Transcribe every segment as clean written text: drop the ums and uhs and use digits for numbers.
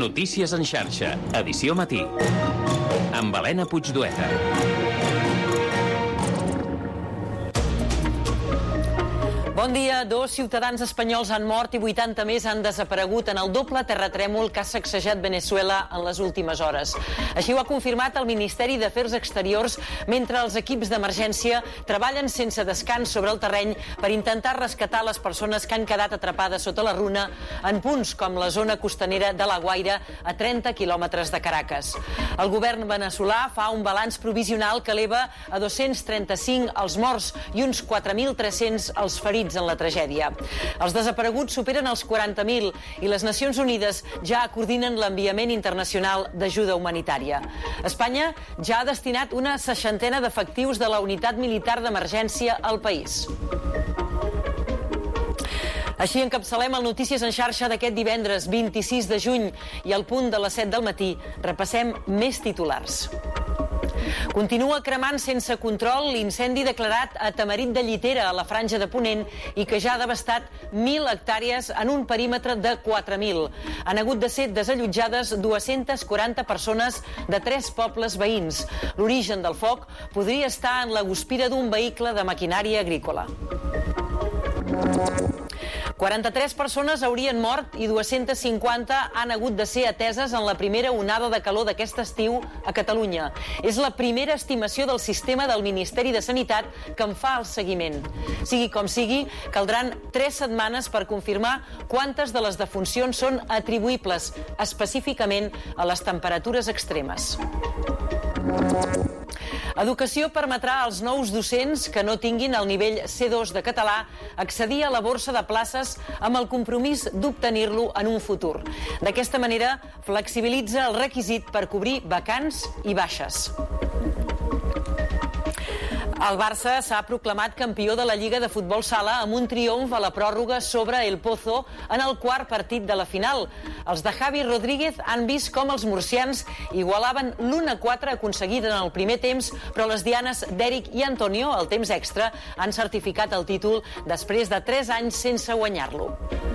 Notícies en xarxa, edició matí. Amb Helena Puigdueta. Bon dia. 2 ciutadans espanyols han mort i 80 més han desaparegut en el doble terratrèmol que ha sacsejat Veneçuela en les últimes hores. Així ho ha confirmat el Ministeri d'Afers Exteriors mentre els equips d'emergència treballen sense descans sobre el terreny per intentar rescatar les persones que han quedat atrapades sota la runa en punts com la zona costanera de La Guaira, a 30 quilòmetres de Caracas. El govern veneçolà fa un balanç provisional que eleva a 235 els morts i uns 4.300 els ferits en la tragèdia. Els desapareguts superen els 40.000 i les Nacions Unides ja coordinen l'enviament internacional d'ajuda humanitària. Espanya ja ha destinat una 60ena d'efectius de la unitat militar d'emergència al país. Així encapçalem el Notícies en xarxa d'aquest divendres 26 de juny i al punt de les 7 del matí repassem més titulars. Continua cremant sense control l'incendi declarat a Tamarit de Llitera, a la Franja de Ponent, i que ja ha devastat 1.000 hectàrees en un perímetre de 4.000. Han hagut de ser desallotjades 240 persones de 3 pobles veïns. L'origen del foc podria estar en la guspira d'un vehicle de maquinària agrícola. 43 persones haurien mort i 250 han hagut de ser ateses en la primera onada de calor d'aquest estiu a Catalunya. És la primera estimació del sistema del Ministeri de Sanitat que en fa el seguiment. Sigui com sigui, caldran 3 setmanes per confirmar quantes de les defuncions són atribuïbles específicament a les temperatures extremes. Educació permetrà als nous docents que no tinguin el nivell C2 de català accedir a la borsa de places amb el compromís d'obtenir-lo en un futur. D'aquesta manera, flexibilitza el requisit per cobrir vacants i baixes. El Barça s'ha proclamat campió de la Lliga de Futbol Sala amb un triomf a la pròrroga sobre El Pozo en el quart partit de la final. Els de Javi Rodríguez han vist com els murcians igualaven l'1-4 aconseguit en el primer temps, però les dianes d'Eric i Antonio, al temps extra, han certificat el títol després de 3 anys sense guanyar-lo.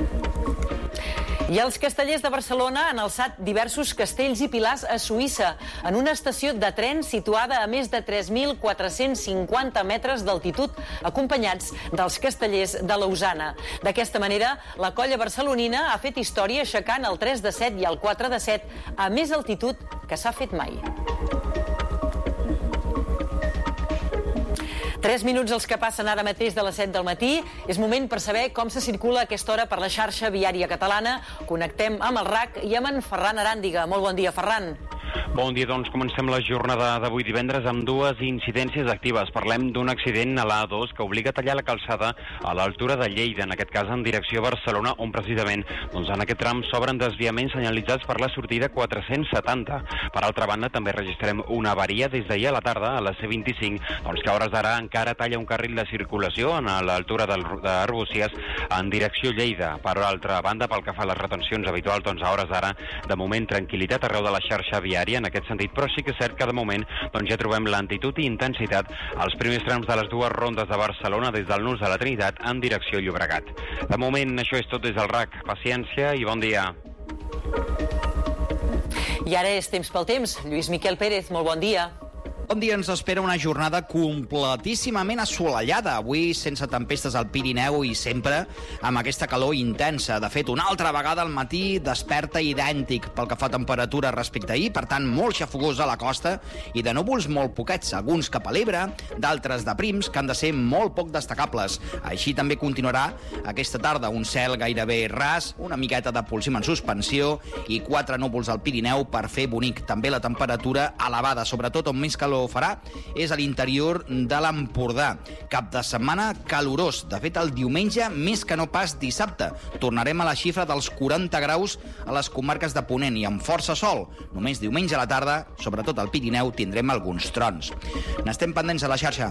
I els castellers de Barcelona han alçat diversos castells i pilars a Suïssa, en una estació de tren situada a més de 3.450 metres d'altitud, acompanyats dels castellers de Lausana. D'aquesta manera, la colla barcelonina ha fet història aixecant el 3 de 7 i el 4 de 7 a més altitud que s'ha fet mai. 3 minuts els que passen ara mateix de les 7 del matí. És moment per saber com se circula a aquesta hora per la xarxa viària catalana. Connectem amb el RAC i amb en Ferran Aràndiga. Molt bon dia, Ferran. Bon dia, doncs comencem la jornada d'avui divendres amb 2 incidències actives. Parlem d'un accident a l'A2 que obliga a tallar la calçada a l'altura de Lleida, en aquest cas en direcció a Barcelona, on precisament en aquest tram s'obren desviaments senyalitzats per la sortida 470. Per altra banda, també registrem una avaria des d'ahir a la tarda a la C25, que a hores d'ara encara talla un carril de circulació a l'altura d'Arbúcies en direcció Lleida. Per altra banda, pel que fa a les retencions habituals, a hores d'ara, de moment, tranquil·litat arreu de la xarxa viària en aquest sentit, però sí que és cert que de moment ja trobem lentitud i intensitat als primers trams de les 2 rondes de Barcelona des del Nus de la Trinitat en direcció Llobregat. De moment, això és tot des del RAC. Paciència i bon dia. I ara és temps pel temps. Lluís Miquel Pérez, molt bon dia. Bon dia, ens espera una jornada completíssimament assolellada. Avui sense tempestes al Pirineu i sempre amb aquesta calor intensa. De fet, una altra vegada al matí desperta idèntic pel que fa a temperatura respecte a ahir, per tant, molt xafogós a la costa i de núvols molt poquets, alguns cap a l'Ebre, d'altres de prims, que han de ser molt poc destacables. Així també continuarà aquesta tarda un cel gairebé ras, una miqueta de polsim en suspensió i 4 núvols al Pirineu per fer bonic. També la temperatura elevada, sobretot on més calor farà és a l'interior de l'Empordà. Cap de setmana calorós. De fet, el diumenge, més que no pas dissabte, tornarem a la xifra dels 40 graus a les comarques de Ponent i amb força sol. Només diumenge a la tarda, sobretot al Pirineu, tindrem alguns trons. N'estem pendents a la xarxa.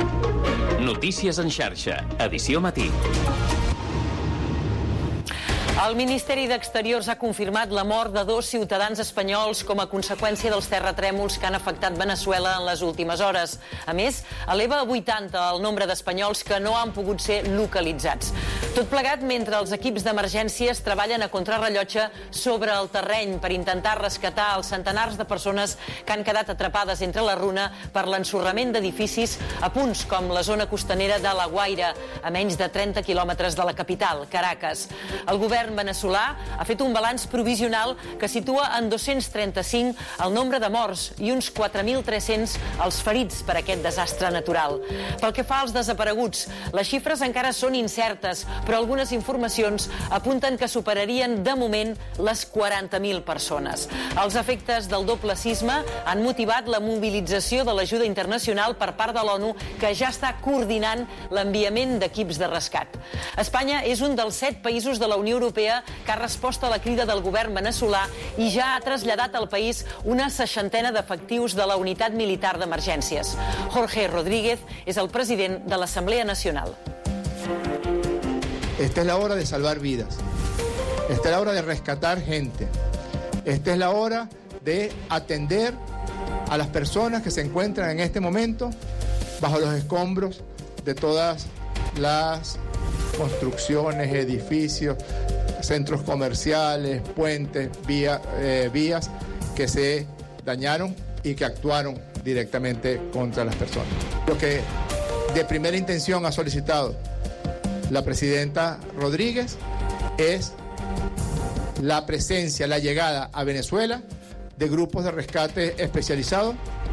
Notícies en xarxa, edició matí. El Ministeri d'Exteriors ha confirmat la mort de 2 ciutadans espanyols com a conseqüència dels terratrèmols que han afectat Veneçuela en les últimes hores. A més, eleva a 80 el nombre d'espanyols que no han pogut ser localitzats. Tot plegat mentre els equips d'emergències treballen a contrarrellotge sobre el terreny per intentar rescatar els centenars de persones que han quedat atrapades entre la runa per l'ensorrament d'edificis a punts com la zona costanera de La Guaira, a menys de 30 quilòmetres de la capital, Caracas. El govern veneçolà ha fet un balanç provisional que situa en 235 el nombre de morts i uns 4.300 els ferits per aquest desastre natural. Pel que fa als desapareguts, les xifres encara són incertes, però algunes informacions apunten que superarien de moment les 40.000 persones. Els efectes del doble sisme han motivat la mobilització de l'ajuda internacional per part de l'ONU, que ja està coordinant l'enviament d'equips de rescat. Espanya és un dels 7 països de la Unió Europea que ha respost a la crida del govern veneçolà i ja ha traslladat al país una 60ena d'efectius de la unitat militar d'emergències. Jorge Rodríguez és el president de l'Assemblea Nacional. Esta es la hora de salvar vidas. Esta es la hora de rescatar gente. Esta es la hora de atender a las personas que se encuentran en este momento bajo los escombros de todas las construcciones, edificios, centros comerciales, puentes, vías que se dañaron y que actuaron directamente contra las personas. Lo que de primera intención ha solicitado la presidenta Rodríguez es la presencia, la llegada a Venezuela de grupos de rescate especializados.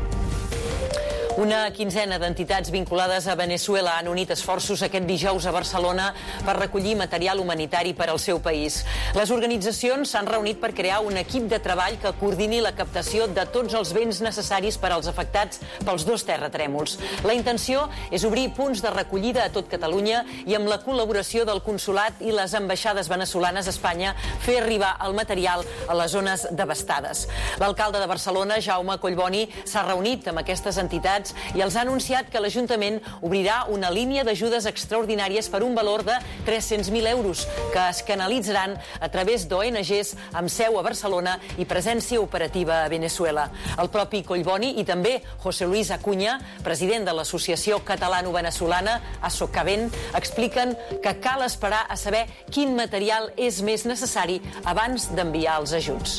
Una quinzena d'entitats vinculades a Veneçuela han unit esforços aquest dijous a Barcelona per recollir material humanitari per al seu país. Les organitzacions s'han reunit per crear un equip de treball que coordini la captació de tots els béns necessaris per als afectats pels 2 terratrèmols. La intenció és obrir punts de recollida a tot Catalunya i amb la col·laboració del Consolat i les ambaixades veneçolanes a Espanya fer arribar el material a les zones devastades. L'alcalde de Barcelona, Jaume Collboni, s'ha reunit amb aquestes entitats i els ha anunciat que l'Ajuntament obrirà una línia d'ajudes extraordinàries per un valor de 300.000 euros que es canalitzaran a través d'ONGs amb seu a Barcelona i presència operativa a Veneçuela. El propi Collboni i també José Luis Acuña, president de l'Associació Catalano-Venezolana, ASOCAVEN, expliquen que cal esperar a saber quin material és més necessari abans d'enviar els ajuts.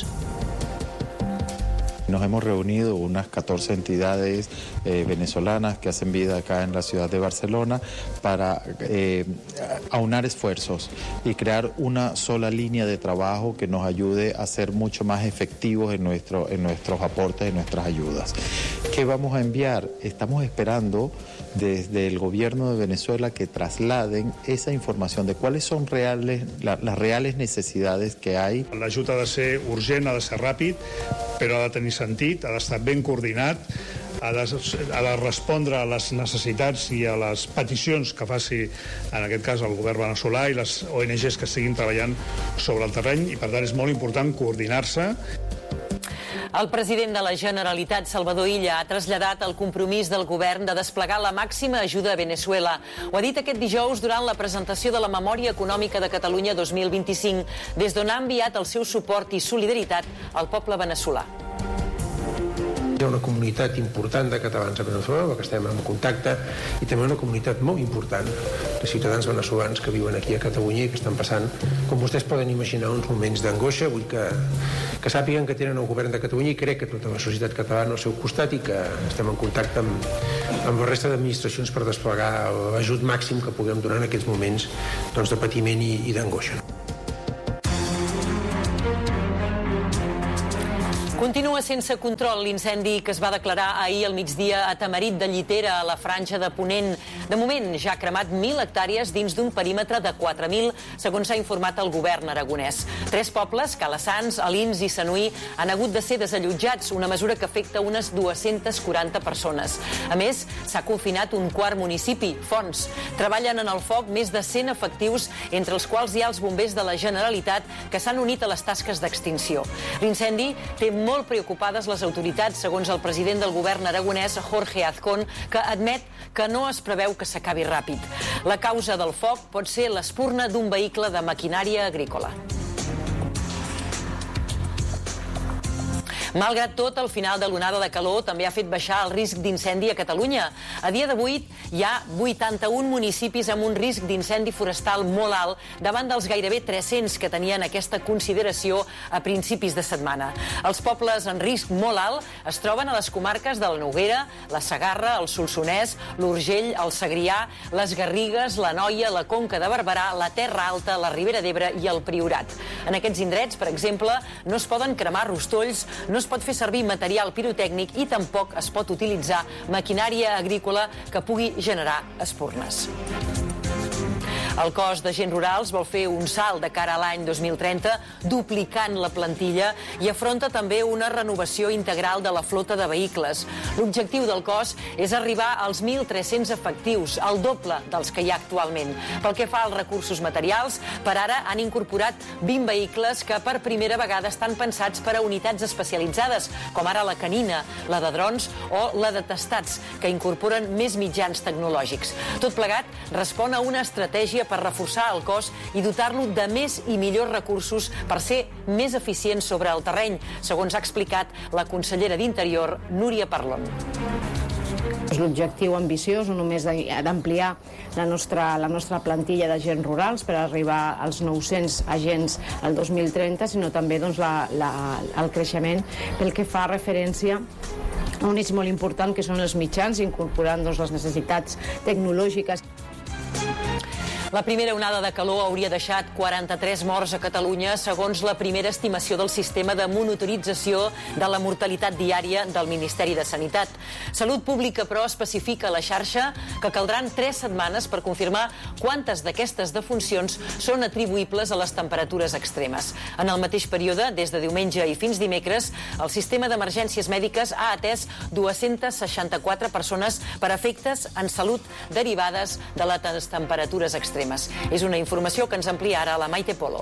Nos hemos reunido unas 14 entidades venezolanas que hacen vida acá en la ciudad de Barcelona para aunar esfuerzos y crear una sola línea de trabajo que nos ayude a ser mucho más efectivos en nuestros aportes, en nuestras ayudas. ¿Qué vamos a enviar? Estamos esperando desde el gobierno de Venezuela que trasladen esa información de cuáles son las reales necesidades que hay. L'ajut ha de ser urgent, ha de ser ràpid, però ha de tenir sentit, ha d'estar ben coordinat, ha de respondre a les necessitats i a les peticions que faci, en aquest cas, el govern veneçolà i les ONGs que estiguin treballant sobre el terreny, i per tant és molt important coordinar-se. El president de la Generalitat, Salvador Illa, ha traslladat el compromís del govern de desplegar la màxima ajuda a Veneçuela. Ho ha dit aquest dijous durant la presentació de la Memòria Econòmica de Catalunya 2025, des d'on ha enviat el seu suport i solidaritat al poble veneçolà. Hi ha una comunitat important de catalans a Veneçuela, que estem en contacte, i també una comunitat molt important de ciutadans veneçolans que viuen aquí a Catalunya i que estan passant, com vostès poden imaginar, uns moments d'angoixa. Vull que sàpiguen que tenen el govern de Catalunya i crec que tota la societat catalana al seu costat i que estem en contacte amb la resta d'administracions per desplegar l'ajut màxim que puguem donar en aquests moments de patiment i d'angoixa. Continua sense control l'incendi que es va declarar ahir al migdia a Tamarit de Llitera, a la Franja de Ponent. De moment ja ha cremat 1.000 hectàrees dins d'un perímetre de 4.000, segons s'ha informat el govern aragonès. 3 pobles, Calassanç, Alins i Sanuí, han hagut de ser desallotjats, una mesura que afecta unes 240 persones. A més, s'ha confinat un quart municipi, Fonts. Treballen en el foc més de 100 efectius, entre els quals hi ha els bombers de la Generalitat que s'han unit a les tasques d'extinció. L'incendi té molt preocupades les autoritats, segons el president del govern aragonès, Jorge Azcón, que admet que no es preveu que s'acabi ràpid. La causa del foc pot ser l'espurna d'un vehicle de maquinària agrícola. Malgrat tot, el final de l'onada de calor també ha fet baixar el risc d'incendi a Catalunya. A dia d'avui hi ha 81 municipis amb un risc d'incendi forestal molt alt davant dels gairebé 300 que tenien aquesta consideració a principis de setmana. Els pobles en risc molt alt es troben a les comarques de la Noguera, la Segarra, el Solsonès, l'Urgell, el Segrià, les Garrigues, l'Anoia, la Conca de Barberà, la Terra Alta, la Ribera d'Ebre i el Priorat. En aquests indrets, per exemple, no es poden cremar rostolls, no es pot fer servir material pirotècnic i tampoc es pot utilitzar maquinària agrícola que pugui generar espurnes. El cos d'agents rurals vol fer un salt de cara a l'any 2030, duplicant la plantilla i afronta també una renovació integral de la flota de vehicles. L'objectiu del cos és arribar als 1.300 efectius, el doble dels que hi ha actualment. Pel que fa als recursos materials, per ara han incorporat 20 vehicles que per primera vegada estan pensats per a unitats especialitzades, com ara la canina, la de drons o la de testats, que incorporen més mitjans tecnològics. Tot plegat respon a una estratègia per reforçar el cos i dotar-lo de més i millors recursos per ser més eficient sobre el terreny, segons ha explicat la consellera d'Interior, Núria Parlon. L'objectiu ambiciós no només d'ampliar la nostra plantilla d'agents rurals per arribar als 900 agents el 2030, sinó també el creixement pel que fa referència a un eix molt important que són els mitjans, incorporant les necessitats tecnològiques. La primera onada de calor hauria deixat 43 morts a Catalunya, segons la primera estimació del sistema de monitorització de la mortalitat diària del Ministeri de Sanitat. Salut Pública, però, especifica a la xarxa que caldran 3 setmanes per confirmar quantes d'aquestes defuncions són atribuïbles a les temperatures extremes. En el mateix període, des de diumenge i fins dimecres, el sistema d'emergències mèdiques ha atès 264 persones per efectes en salut derivades de les temperatures extremes. És una informació que ens amplia ara la Maite Polo.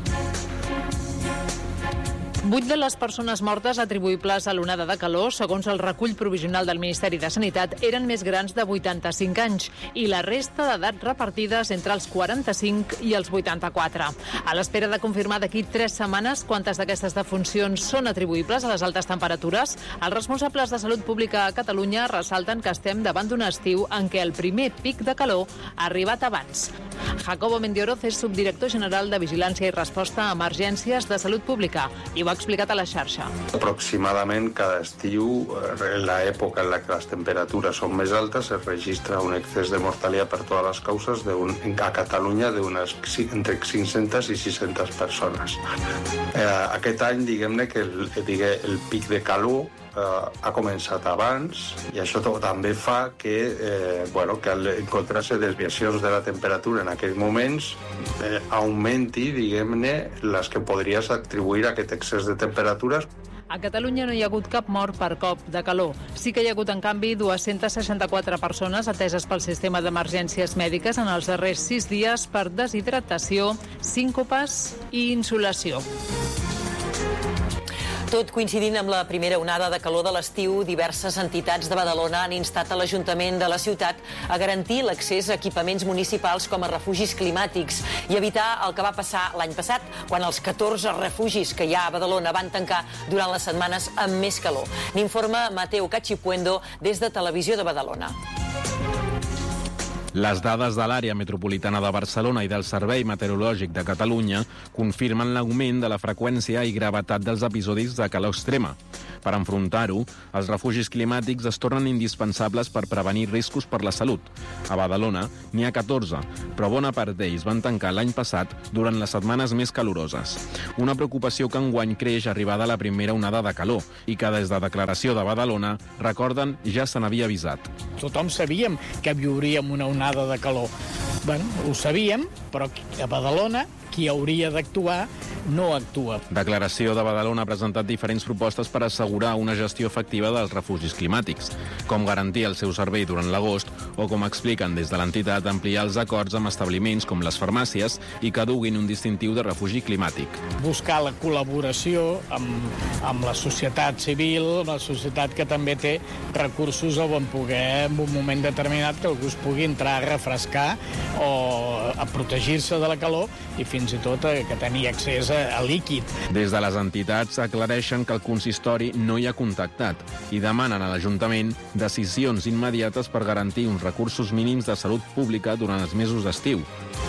8 de les persones mortes atribuïbles a l'onada de calor, segons el recull provisional del Ministeri de Sanitat, eren més grans de 85 anys i la resta d'edat repartides entre els 45 i els 84. A l'espera de confirmar d'aquí 3 setmanes quantes d'aquestes defuncions són atribuïbles a les altes temperatures, els responsables de Salut Pública a Catalunya ressalten que estem davant d'un estiu en què el primer pic de calor ha arribat abans. Jacobo Mendioroz és subdirector general de Vigilància i Resposta a Emergències de Salut Pública i ho ha explicat a la xarxa. Aproximadament cada estiu, en l'època en la que les temperatures són més altes, es registra un excés de mortalitat per totes les causes a Catalunya entre 500 i 600 persones. Aquest any, diguem-ne que el pic de calor ha començat abans i això també fa que al encontrar-se desviacions de la temperatura en aquells moments augmenti, diguem-ne, les que podries atribuir a aquest excés de temperatures. A Catalunya no hi ha hagut cap mort per cop de calor. Sí que hi ha hagut, en canvi, 264 persones ateses pel sistema d'emergències mèdiques en els darrers 6 dies per deshidratació, síncopes i insolació. Tot coincidint amb la primera onada de calor de l'estiu, diverses entitats de Badalona han instat a l'Ajuntament de la ciutat a garantir l'accés a equipaments municipals com a refugis climàtics i evitar el que va passar l'any passat, quan els 14 refugis que hi ha a Badalona van tancar durant les setmanes amb més calor. N'informa Mateo Cachipuendo des de Televisió de Badalona. Les dades de l'àrea metropolitana de Barcelona i del Servei Meteorològic de Catalunya confirmen l'augment de la freqüència i gravetat dels episodis de calor extrema. Per enfrontar-ho, els refugis climàtics es tornen indispensables per prevenir riscos per la salut. A Badalona n'hi ha 14, però bona part d'ells van tancar l'any passat durant les setmanes més caloroses. Una preocupació que enguany creix arribada a la primera onada de calor i que des de Declaració de Badalona, recorden, ja se n'havia avisat. Tothom sabíem que viuríem una onada de calor. Ho sabíem, però a Badalona qui hauria d'actuar no actua. Declaració de Badalona ha presentat diferents propostes per assegurar una gestió efectiva dels refugis climàtics, com garantir el seu servei durant l'agost o, com expliquen des de l'entitat, ampliar els acords amb establiments com les farmàcies i que duguin un distintiu de refugi climàtic. Buscar la col·laboració amb la societat civil, la societat que també té recursos on poder, en un moment determinat, que algú es pugui entrar a refrescar o a protegir-se de la calor i fins i tot que tenir accés a líquid. Des de les entitats aclareixen que el consistori no hi ha contactat i demanen a l'Ajuntament decisions immediates per garantir uns recursos mínims de salut pública durant els mesos d'estiu.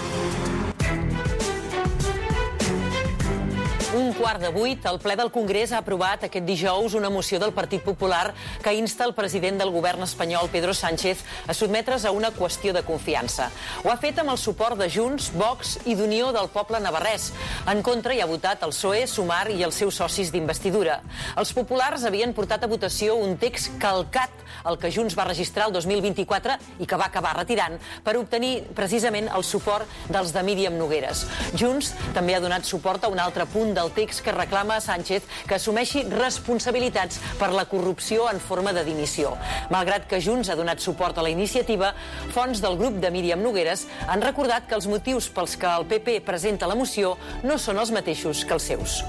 7:15, el ple del Congrés ha aprovat aquest dijous una moció del Partit Popular que insta el president del govern espanyol, Pedro Sánchez, a sotmetre's a una qüestió de confiança. Ho ha fet amb el suport de Junts, Vox i d'Unió del Poble Navarrès. En contra hi ha votat el PSOE, Sumar i els seus socis d'investidura. Els populars havien portat a votació un text calcat el que Junts va registrar el 2024 i que va acabar retirant per obtenir precisament el suport dels de Míriam Nogueres. Junts també ha donat suport a un altre punt del text que reclama a Sánchez que assumeixi responsabilitats per la corrupció en forma de dimissió. Malgrat que Junts ha donat suport a la iniciativa, fonts del grup de Míriam Nogueres han recordat que els motius pels que el PP presenta la moció no són els mateixos que els seus.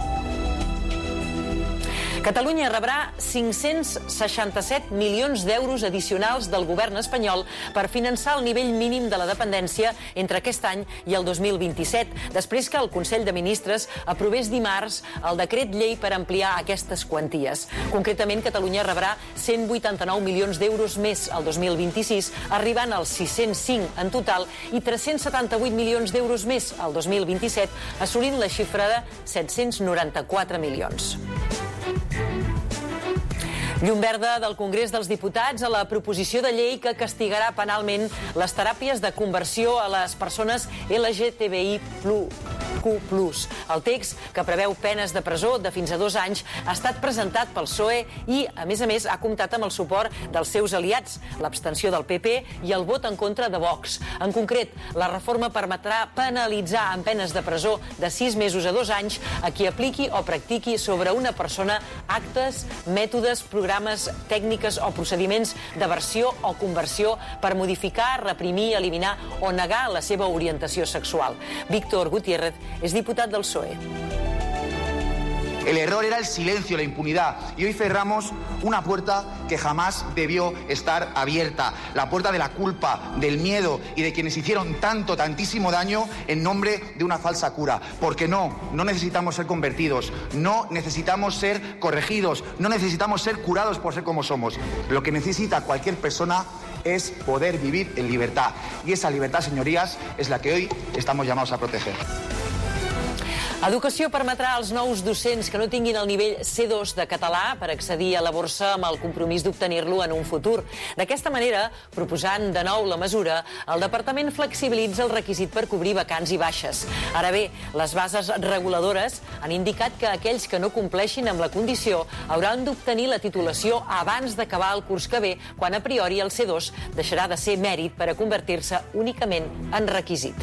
Catalunya rebrà 567 milions d'euros addicionals del govern espanyol per finançar el nivell mínim de la dependència entre aquest any i el 2027, després que el Consell de Ministres aprovés dimarts el decret llei per ampliar aquestes quanties. Concretament, Catalunya rebrà 189 milions d'euros més el 2026, arribant als 605 en total, i 378 milions d'euros més el 2027, assolint la xifra de 794 milions. Llum verda del Congrés dels Diputats a la proposició de llei que castigarà penalment les teràpies de conversió a les persones LGTBIQ+. El text, que preveu penes de presó de fins a 2 anys, ha estat presentat pel PSOE i, a més, ha comptat amb el suport dels seus aliats, l'abstenció del PP i el vot en contra de Vox. En concret, la reforma permetrà penalitzar amb penes de presó de 6 mesos a 2 anys a qui apliqui o practiqui sobre una persona actes, mètodes, programes, tècniques o procediments d'aversió o conversió per modificar, reprimir, eliminar o negar la seva orientació sexual. Víctor Gutiérrez es diputat del PSOE. El error era el silencio, la impunidad. Y hoy cerramos una puerta que jamás debió estar abierta. La puerta de la culpa, del miedo y de quienes hicieron tantísimo daño en nombre de una falsa cura. Porque no necesitamos ser convertidos, no necesitamos ser corregidos, no necesitamos ser curados por ser como somos. Lo que necesita cualquier persona es poder vivir en libertad. Y esa libertad, señorías, es la que hoy estamos llamados a proteger. Educació permetrà als nous docents que no tinguin el nivell C2 de català per accedir a la borsa amb el compromís d'obtenir-lo en un futur. D'aquesta manera, proposant de nou la mesura, el Departament flexibilitza el requisit per cobrir vacants i baixes. Ara bé, les bases reguladores han indicat que aquells que no compleixin amb la condició hauran d'obtenir la titulació abans d'acabar el curs que ve, quan a priori el C2 deixarà de ser mèrit per a convertir-se únicament en requisit.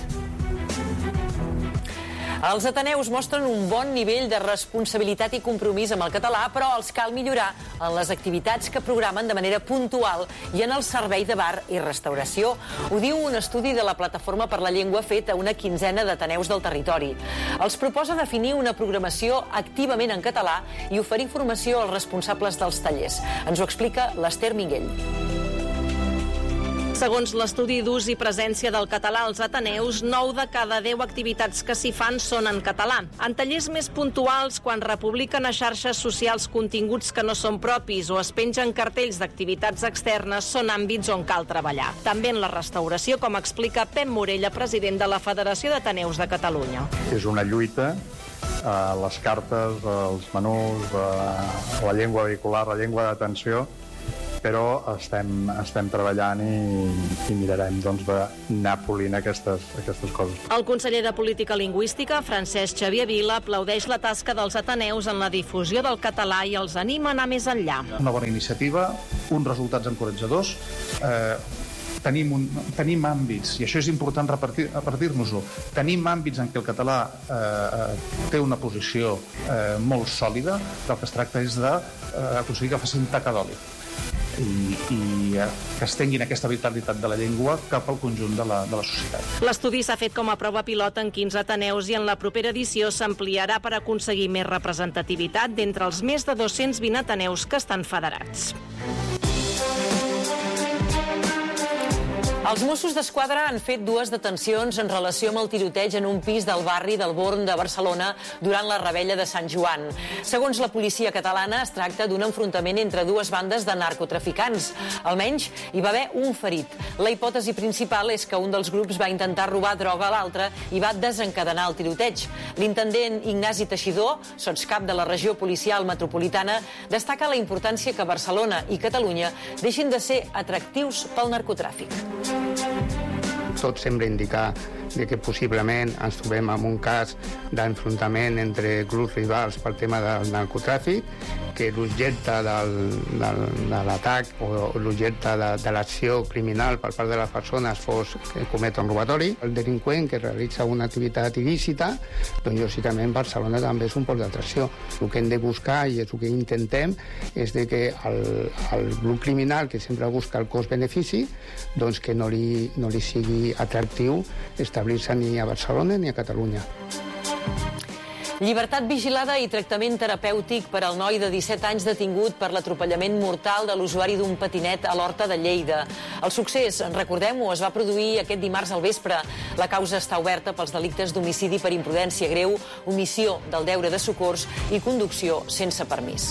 Els ateneus mostren un bon nivell de responsabilitat i compromís amb el català, però els cal millorar en les activitats que programen de manera puntual i en el servei de bar i restauració. Ho diu un estudi de la Plataforma per la Llengua fet a una quinzena d'ateneus del territori. Els proposa definir una programació activament en català i oferir formació als responsables dels tallers. Ens ho explica l'Ester Minguell. Segons l'estudi d'ús i presència del català als ateneus, 9 de cada 10 activitats que s'hi fan són en català. En tallers més puntuals, quan republiquen a xarxes socials continguts que no són propis o es pengen cartells d'activitats externes, són àmbits on cal treballar. També en la restauració, com explica Pep Morella, president de la Federació d'Ateneus de Catalunya. És una lluita les cartes, els menús, la llengua vehicular, la llengua d'atenció, però estem treballant i mirarem d'anar polint aquestes coses. El conseller de Política Lingüística, Francesc Xavier Vila, aplaudeix la tasca dels ateneus en la difusió del català i els anima a anar més enllà. Una bona iniciativa, uns resultats encoratjadors, tenim àmbits, i això és important repartir-nos-ho, tenim àmbits en què el català té una posició molt sòlida, del que es tracta és d'aconseguir que faci un taca d'oli i que estenguin aquesta vitalitat de la llengua cap al conjunt de la societat. L'estudi s'ha fet com a prova pilot en 15 ateneus i en la propera edició s'ampliarà per aconseguir més representativitat d'entre els més de 220 ateneus que estan federats. Els Mossos d'Esquadra han fet 2 detencions en relació amb el tiroteig en un pis del barri del Born de Barcelona durant la revetlla de Sant Joan. Segons la policia catalana, es tracta d'un enfrontament entre 2 bandes de narcotraficants. Almenys hi va haver un ferit. La hipòtesi principal és que un dels grups va intentar robar droga a l'altre i va desencadenar el tiroteig. L'intendent Ignasi Teixidor, sotscap de la regió policial metropolitana, destaca la importància que Barcelona i Catalunya deixin de ser atractius pel narcotràfic. Tot sembla indicar que possiblement ens trobem en un cas d'enfrontament entre grups rivals pel tema del narcotràfic, que l'objecte de l'atac o l'objecte de l'acció criminal per part de les persones fos cometre un robatori. El delinqüent que realitza una activitat il·lícita, doncs lògicament Barcelona també és un pol d'atracció. El que hem de buscar, i és el que intentem, és que el grup criminal que sempre busca el cost-benefici, doncs que no li sigui atractiu establir-se ni a Barcelona ni a Catalunya. Llibertat vigilada i tractament terapèutic per al noi de 17 anys detingut per l'atropellament mortal de l'usuari d'un patinet a l'Horta de Lleida. El succés, recordem-ho, es va produir aquest dimarts al vespre. La causa està oberta pels delictes d'homicidi per imprudència greu, omissió del deure de socors i conducció sense permís.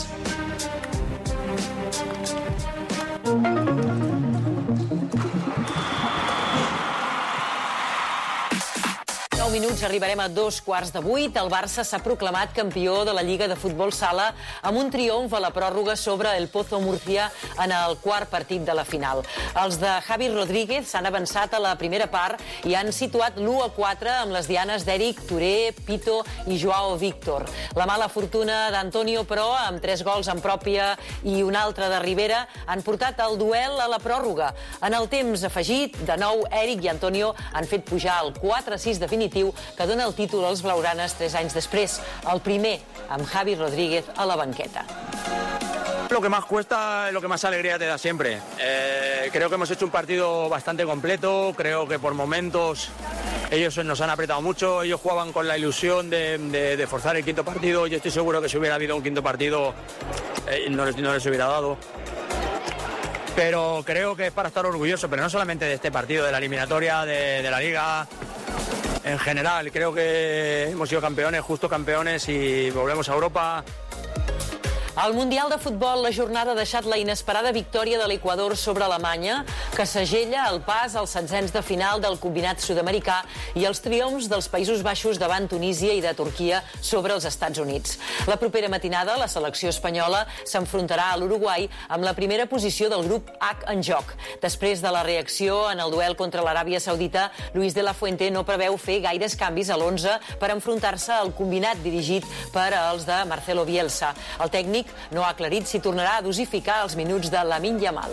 9 minuts, arribarem a 7:45. El Barça s'ha proclamat campió de la Lliga de Futbol Sala amb un triomf a la pròrroga sobre el Pozo Murcia en el 4º partit de la final. Els de Javi Rodríguez s'han avançat a la primera part i han situat l'1-4 amb les dianes d'Eric, Touré, Pito i Joao Víctor. La mala fortuna d'Antonio, però, amb 3 gols en pròpia i un altre de Rivera, han portat el duel a la pròrroga. En el temps afegit, de nou, Eric i Antonio han fet pujar el 4-6 definitiu que dona el títol als blaugranes 3 anys després, el primer amb Javi Rodríguez a la banqueta. Lo que más cuesta es lo que más alegría te da siempre. Creo que hemos hecho un partido bastante completo, creo que por momentos ellos nos han apretado mucho, ellos jugaban con la ilusión de forzar el 5º partido, yo estoy seguro que si hubiera habido un 5º partido no les hubiera dado. Pero creo que es para estar orgulloso, pero no solamente de este partido, de la eliminatoria, de la Liga. En general, creo que hemos sido campeones, justos campeones, y volvemos a Europa. Al Mundial de Futbol, la jornada ha deixat la inesperada victòria de l'Equador sobre Alemanya, que segella el pas als 16ens de final del combinat sud-americà i els triomfs dels Països Baixos davant Tunísia i de Turquia sobre els Estats Units. La propera matinada, la selecció espanyola s'enfrontarà a l'Uruguai amb la primera posició del grup H en joc. Després de la reacció en el duel contra l'Aràbia Saudita, Luis de la Fuente no preveu fer gaires canvis a l'11 per enfrontar-se al combinat dirigit per als de Marcelo Bielsa. El tècnic no ha aclarit si tornarà a dosificar els minuts de Lamine Yamal.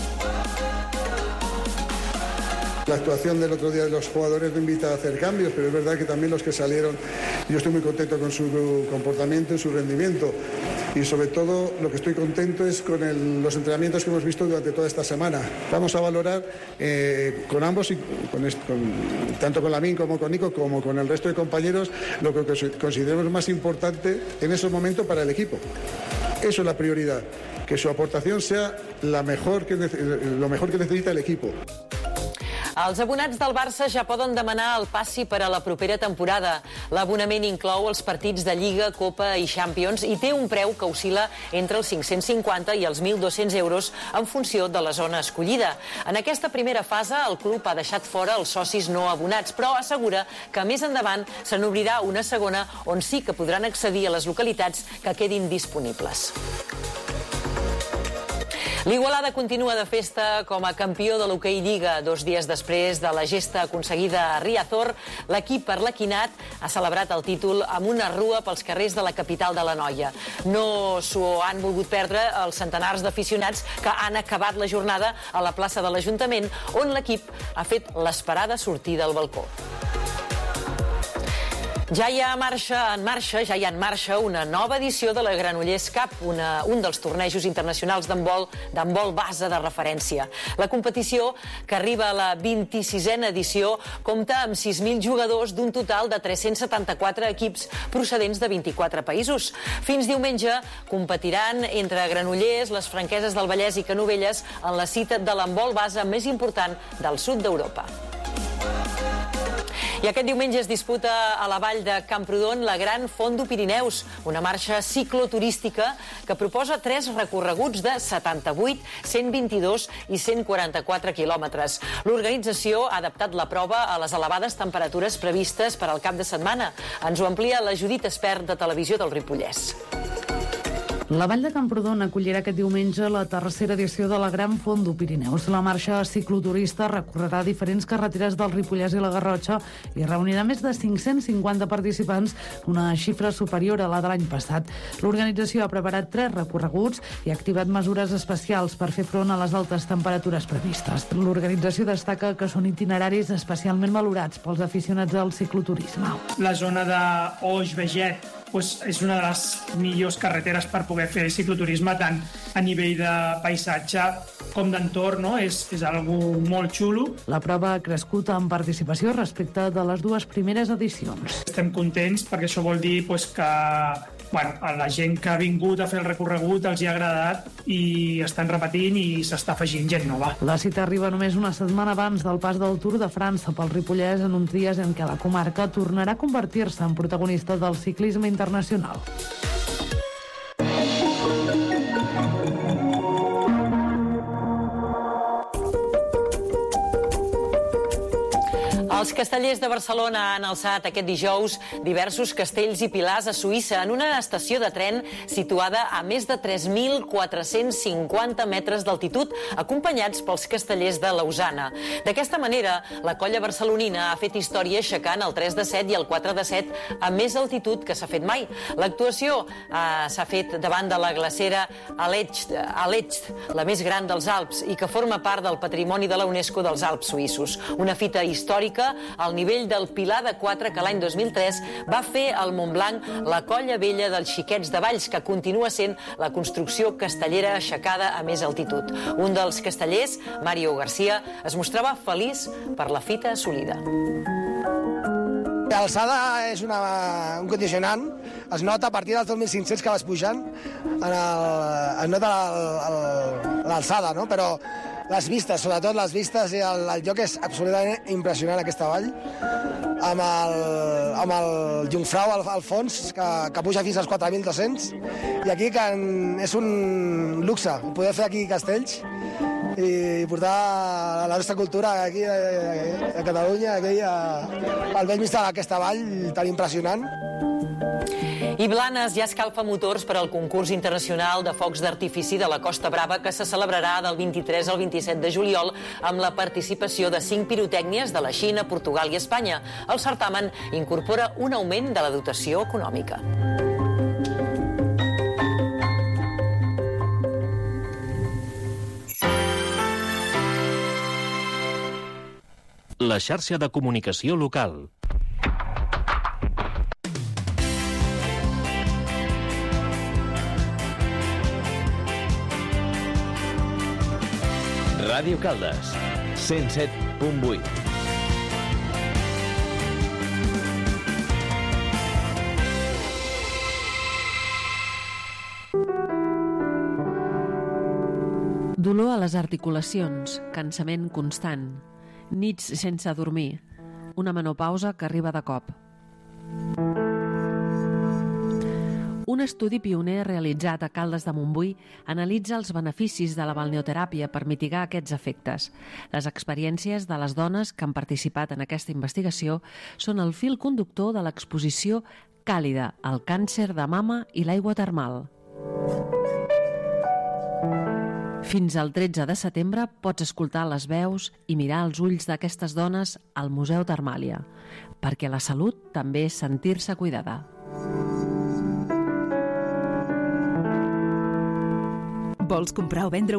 La actuación del otro día de los jugadores me invita a hacer cambios, pero es verdad que también los que salieron, yo estoy muy contento con su comportamiento y su rendimiento. Y sobre todo lo que estoy contento es con los entrenamientos que hemos visto durante toda esta semana. Vamos a valorar con ambos, y tanto con Lamine como con Nico, como con el resto de compañeros, lo que consideremos más importante en esos momentos para el equipo. Eso es la prioridad, que su aportación sea lo mejor que necesita el equipo. Els abonats del Barça ja poden demanar el passi per a la propera temporada. L'abonament inclou els partits de Lliga, Copa i Champions i té un preu que oscil·la entre els 550 i els 1.200 euros en funció de la zona escollida. En aquesta primera fase, el club ha deixat fora els socis no abonats, però assegura que més endavant se n'obrirà una segona on sí que podran accedir a les localitats que quedin disponibles. L'Igualada continua de festa com a campió de l'hoquei Lliga. 2 dies després de la gesta aconseguida a Riazor, l'equip arlequinat ha celebrat el títol amb una rua pels carrers de la capital de l'Anoia. No s'ho han volgut perdre els centenars d'aficionats que han acabat la jornada a la plaça de l'Ajuntament, on l'equip ha fet l'esperada sortida al balcó. Ja hi ha en marxa una nova edició de la Granollers Cup, un dels tornejos internacionals d'handbol base de referència. La competició, que arriba a la 26a edició, compta amb 6.000 jugadors d'un total de 374 equips procedents de 24 països. Fins diumenge competiran entre Granollers, les Franqueses del Vallès i Canovelles en la cita de l'handbol base més important del sud d'Europa. I aquest diumenge es disputa a la vall de Camprodon la Gran Fondo Pirineus, una marxa cicloturística que proposa 3 recorreguts de 78, 122 i 144 quilòmetres. L'organització ha adaptat la prova a les elevades temperatures previstes per al cap de setmana. Ens ho amplia la Judit Espert de Televisió del Ripollès. La Vall de Camprodon acollirà aquest diumenge la tercera edició de la Gran Fondo Pirineus. La marxa cicloturista recorrerà diferents carreteres del Ripollès i la Garrotxa i reunirà més de 550 participants, una xifra superior a la de l'any passat. L'organització ha preparat 3 recorreguts i ha activat mesures especials per fer front a les altes temperatures previstes. L'organització destaca que són itineraris especialment valorats pels aficionats al cicloturisme. La zona d'Oix-Veget és una de les millors carreteres per poder fer cicloturisme, tant a nivell de paisatge com d'entorn, no? És algo molt xulo. La prova ha crescut en participació respecte de les 2 primeres edicions. Estem contents perquè això vol dir que a la gent que ha vingut a fer el recorregut els hi ha agradat i estan repetint i s'està afegint gent nova. La cita arriba només una setmana abans del pas del Tour de França pel Ripollès, en uns dies en què la comarca tornarà a convertir-se en protagonista del ciclisme internacional. Els castellers de Barcelona han alçat aquest dijous diversos castells i pilars a Suïssa en una estació de tren situada a més de 3.450 metres d'altitud, acompanyats pels castellers de Lausana. D'aquesta manera, la colla barcelonina ha fet història aixecant el 3 de 7 i el 4 de 7 a més altitud que s'ha fet mai. L'actuació s'ha fet davant de la glacera Alecht, la més gran dels Alps i que forma part del patrimoni de la UNESCO dels Alps suïssos. Una fita històrica al nivell del Pilar de 4 que l'any 2003 va fer al Montblanc la colla vella dels Xiquets de Valls, que continua sent la construcció castellera aixecada a més altitud. Un dels castellers, Mario García, es mostrava feliç per la fita assolida. L'alçada és un condicionant, es nota a partir dels 2.500 que vas pujant, es nota l'alçada, no? Però les vistes, sobretot les vistes i el lloc és absolutament impressionant, aquesta vall, amb el Jungfrau al fons, que puja fins als 4.200, i aquí és un luxe poder fer aquí castells i portar la nostra cultura aquí a Catalunya, al vell mig d'aquesta vall tan impressionant. I Blanes ja escalfa motors per al concurs internacional de focs d'artifici de la Costa Brava, que se celebrarà del 23 al 27 de juliol amb la participació de 5 pirotècnies de la Xina, Portugal i Espanya. El certamen incorpora un augment de la dotació econòmica. La xarxa de comunicació local. Ràdio Caldes, 107.8. Dolor a les articulacions, cansament constant, nits sense dormir, una menopausa que arriba de cop. Un estudi pioner realitzat a Caldes de Montbui analitza els beneficis de la balneoteràpia per mitigar aquests efectes. Les experiències de les dones que han participat en aquesta investigació són el fil conductor de l'exposició Càlida, el càncer de mama i l'aigua termal. Fins al 13 de setembre pots escoltar les veus i mirar els ulls d'aquestes dones al Museu Termàlia, perquè la salut també és sentir-se cuidada. Vols comprar o vendre